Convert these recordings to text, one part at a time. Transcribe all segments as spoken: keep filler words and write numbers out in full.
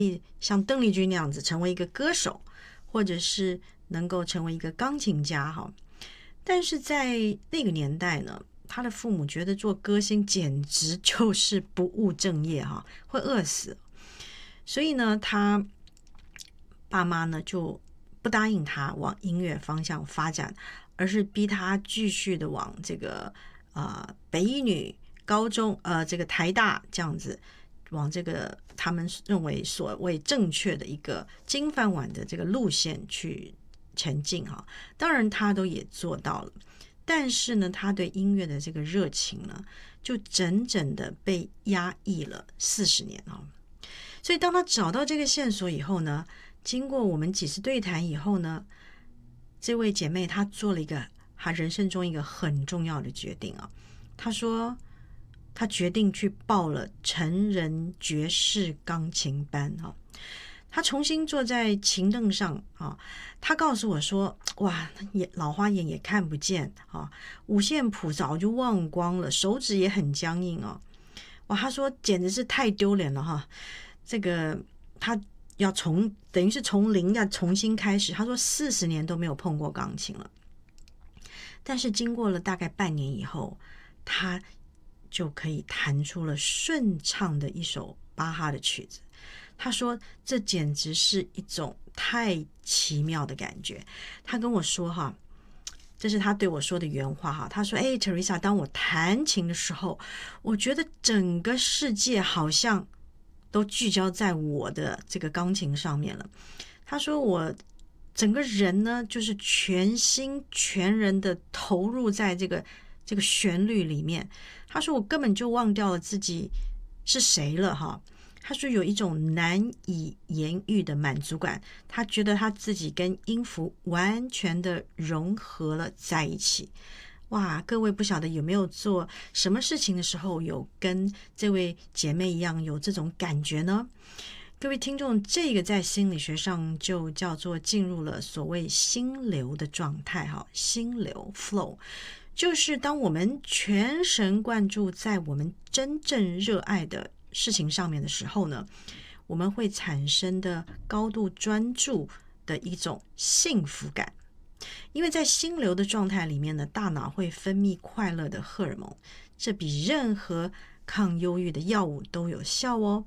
像邓丽君那样子成为一个歌手，或者是能够成为一个钢琴家哈。但是在那个年代呢，他的父母觉得做歌星简直就是不务正业哈，会饿死。所以呢，他爸妈呢就不答应他往音乐方向发展，而是逼他继续的往这个呃北一女高中呃这个台大这样子，往这个他们认为所谓正确的一个金饭碗的这个路线去前进哈。当然他都也做到了，但是呢，他对音乐的这个热情呢，就整整的被压抑了四十年哈。所以当他找到这个线索以后呢，经过我们几次对谈以后呢，这位姐妹她做了一个她人生中一个很重要的决定啊。她说她决定去报了成人爵士钢琴班哈。她重新坐在琴凳上啊，她告诉我说：“哇，也老花眼也看不见啊，五线谱早就忘光了，手指也很僵硬哦。哇，她说简直是太丢脸了哈。这个她要从等于是从零要重新开始。她说四十年都没有碰过钢琴了，但是经过了大概半年以后，她就可以弹出了顺畅的一首巴哈的曲子。”他说这简直是一种太奇妙的感觉。他跟我说哈，这是他对我说的原话哈。他说：“哎 ，Teresa， 当我弹琴的时候，我觉得整个世界好像都聚焦在我的这个钢琴上面了。”他说我整个人呢，就是全心全人的投入在这个这个旋律里面。他说我根本就忘掉了自己是谁了哈。他说有一种难以言喻的满足感，他觉得他自己跟音符完全的融合了在一起。哇，各位不晓得有没有做什么事情的时候有跟这位姐妹一样有这种感觉呢？各位听众，这个在心理学上就叫做进入了所谓心流的状态哈，心流 flow。就是当我们全神贯注在我们真正热爱的事情上面的时候呢，我们会产生的高度专注的一种幸福感。因为在心流的状态里面呢，大脑会分泌快乐的荷尔蒙，这比任何抗忧郁的药物都有效哦。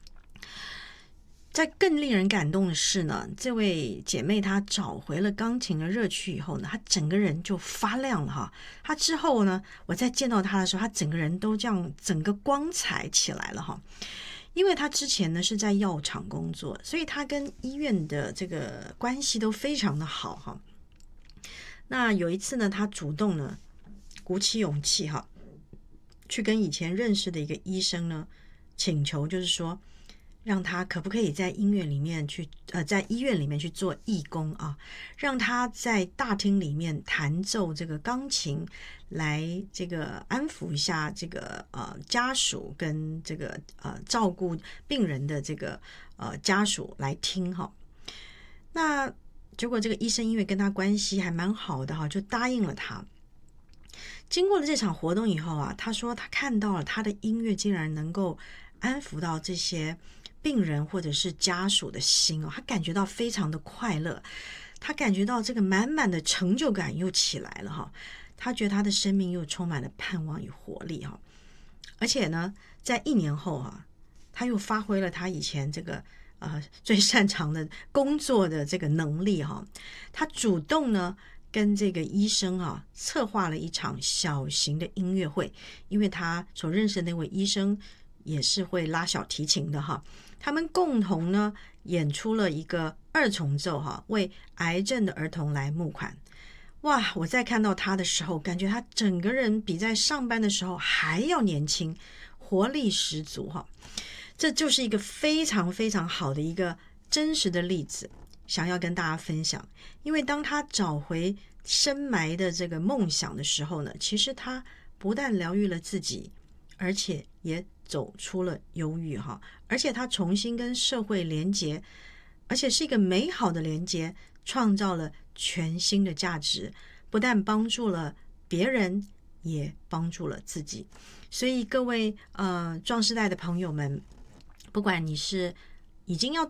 在更令人感动的是呢，这位姐妹她找回了钢琴的乐趣以后呢，她整个人就发亮了哈。她之后呢，我再见到她的时候，她整个人都这样整个光彩起来了哈。因为她之前呢是在药厂工作，所以她跟医院的这个关系都非常的好哈。那有一次呢，她主动呢鼓起勇气哈，去跟以前认识的一个医生呢请求，就是说让他可不可以在音乐里面去呃，在医院里面去做义工啊，让他在大厅里面弹奏这个钢琴，来这个安抚一下这个呃家属跟这个呃照顾病人的这个呃家属来听哈。那结果这个医生因为跟他关系还蛮好的哈，就答应了他。经过了这场活动以后啊，他说他看到了他的音乐竟然能够安抚到这些病人或者是家属的心哦，他感觉到非常的快乐，他感觉到这个满满的成就感又起来了哈，他觉得他的生命又充满了盼望与活力哈，而且呢，在一年后啊，他又发挥了他以前这个呃最擅长的工作的这个能力哈，他主动呢跟这个医生啊策划了一场小型的音乐会，因为他所认识的那位医生也是会拉小提琴的哈，他们共同呢演出了一个二重奏哈，为癌症的儿童来募款。哇，我在看到他的时候，感觉他整个人比在上班的时候还要年轻，活力十足哈。这就是一个非常非常好的一个真实的例子，想要跟大家分享。因为当他找回深埋的这个梦想的时候呢，其实他不但疗愈了自己，而且也走出了忧郁哈，而且他重新跟社会连结，而且是一个美好的连结，创造了全新的价值，不但帮助了别人，也帮助了自己。所以各位呃壮世代的朋友们，不管你是已经要